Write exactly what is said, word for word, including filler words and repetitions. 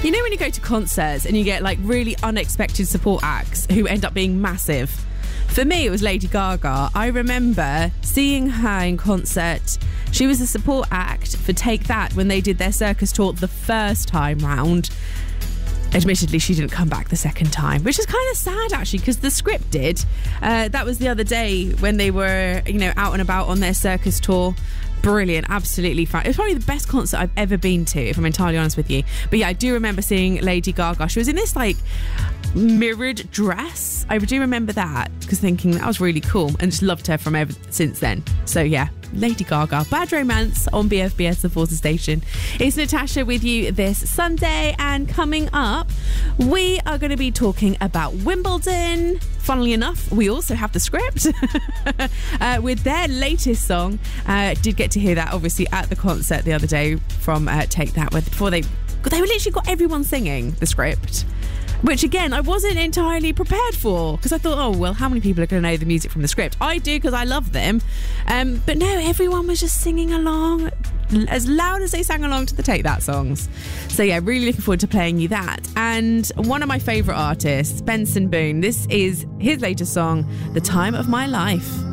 You know when you go to concerts and you get like really unexpected support acts who end up being massive? For me, it was Lady Gaga. I remember seeing her in concert. She was a support act for Take That when they did their circus tour the first time round. Admittedly, she didn't come back the second time, which is kind of sad actually, because the script did. Uh, that was the other day when they were, you know, out and about on their circus tour. Brilliant, absolutely fun. It was probably the best concert I've ever been to, if I'm entirely honest with you. But yeah, I do remember seeing Lady Gaga. She was in this like mirrored dress. I do remember that, because thinking that was really cool, and just loved her from ever since then. So yeah, Lady Gaga, Bad Romance on B F B S, the Forza Station. It's Natasha with you this Sunday, and coming up, we are going to be talking about Wimbledon. Funnily enough, we also have the script uh, with their latest song. Uh, did get to hear that obviously at the concert the other day from uh, Take That, where before they they literally got everyone singing the script. Which again, I wasn't entirely prepared for, because I thought, oh, well, how many people are going to know the music from the script? I do, because I love them. Um, but no, everyone was just singing along as loud as they sang along to the Take That songs. So yeah, really looking forward to playing you that. And one of my favourite artists, Benson Boone, this is his latest song, The Time of My Life.